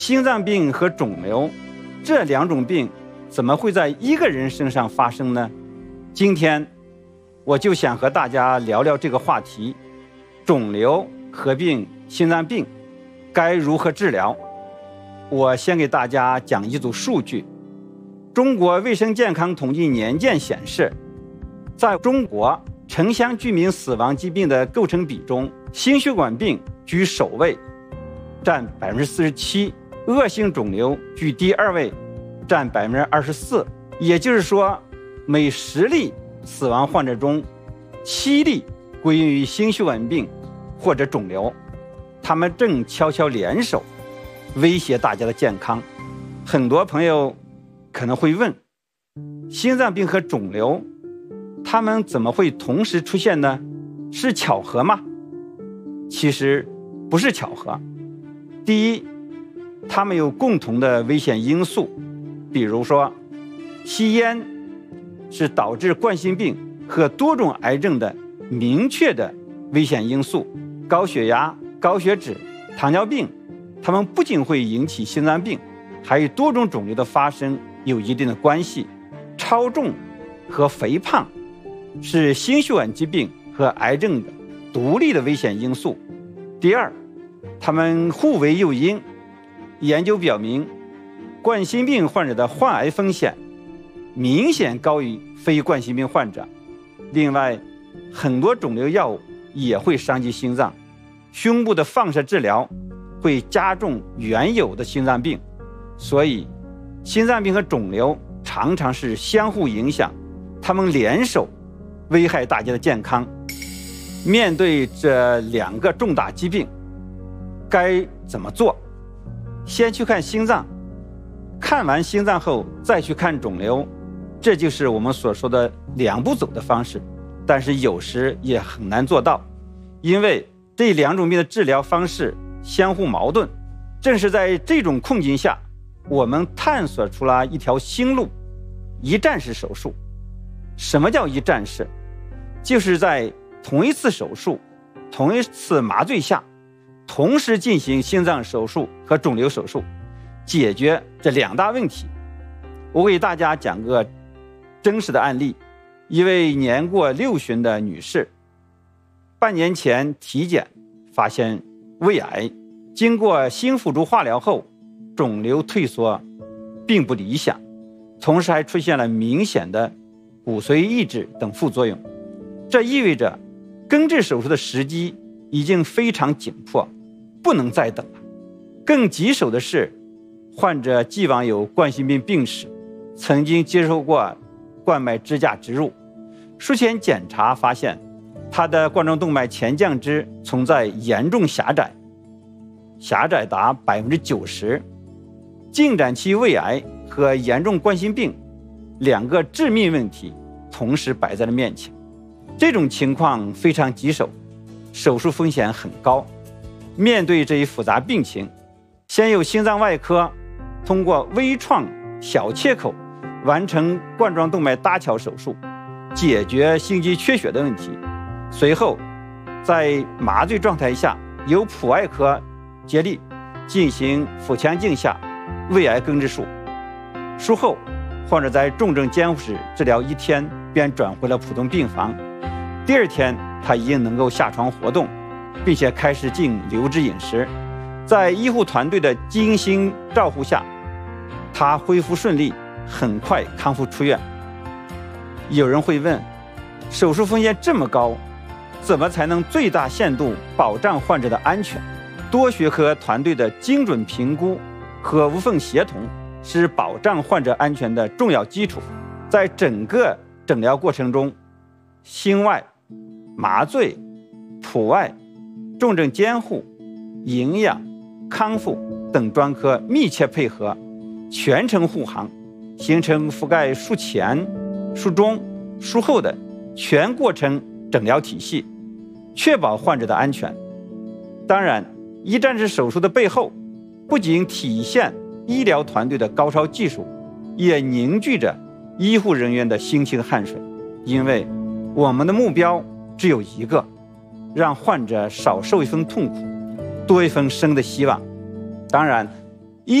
心脏病和肿瘤这两种病怎么会在一个人身上发生呢？今天我就想和大家聊聊这个话题，肿瘤合并心脏病该如何治疗。我先给大家讲一组数据。中国卫生健康统计年鉴显示，在中国城乡居民死亡疾病的构成比中，心血管病居首位，占47%，恶性肿瘤居第二位，占24%。也就是说，每10例死亡患者中7例归因于心血管病或者肿瘤，他们正悄悄联手威胁大家的健康。很多朋友可能会问，心脏病和肿瘤他们怎么会同时出现呢？是巧合吗？其实不是巧合。第一，他们有共同的危险因素，比如说吸烟是导致冠心病和多种癌症的明确的危险因素，高血压、高血脂、糖尿病，它们不仅会引起心脏病，还与多种肿瘤的发生有一定的关系。超重和肥胖是心血管疾病和癌症的独立的危险因素。第二，它们互为诱因。研究表明，冠心病患者的患癌风险明显高于非冠心病患者。另外，很多肿瘤药物也会伤及心脏，胸部的放射治疗会加重原有的心脏病。所以心脏病和肿瘤常常是相互影响，他们联手危害大家的健康。面对这两个重大疾病，该怎么做？先去看心脏，看完心脏后再去看肿瘤，这就是我们所说的两步走的方式。但是有时也很难做到，因为这两种病的治疗方式相互矛盾。正是在这种困境下，我们探索出了一条新路——一站式手术。什么叫一站式？就是在同一次手术、同一次麻醉下，同时进行心脏手术和肿瘤手术，解决这两大问题。我给大家讲个真实的案例。一位年过60的女士，半年前体检发现胃癌，经过新辅助化疗后，肿瘤退缩并不理想，同时还出现了明显的骨髓抑制等副作用。这意味着根治手术的时机已经非常紧迫，不能再等了。更棘手的是，患者既往有冠心病病史，曾经接受过冠脉支架植入，术前检查发现他的冠状动脉前降支存在严重狭窄达90%，进展期胃癌和严重冠心病两个致命问题同时摆在了面前。这种情况非常棘手，手术风险很高。面对这一复杂病情，先由心脏外科通过微创小切口完成冠状动脉搭桥手术，解决心肌缺血的问题。随后在麻醉状态下，由普外科接力进行腹腔镜下胃癌根治术。术后，患者在重症监护室治疗1天，便转回了普通病房。第2天，他已经能够下床活动，并且开始进流质饮食。在医护团队的精心照护下，他恢复顺利，很快康复出院。有人会问，手术风险这么高，怎么才能最大限度保障患者的安全？多学科团队的精准评估和无缝协同是保障患者安全的重要基础。在整个诊疗过程中，心外、麻醉、普外、重症监护、营养、康复等专科密切配合，全程护航，形成覆盖术前、术中、术后的全过程诊疗体系，确保患者的安全。当然，一站式手术的背后，不仅体现医疗团队的高超技术，也凝聚着医护人员的辛勤汗水。因为我们的目标只有一个，让患者少受一份痛苦，多一份生的希望。当然，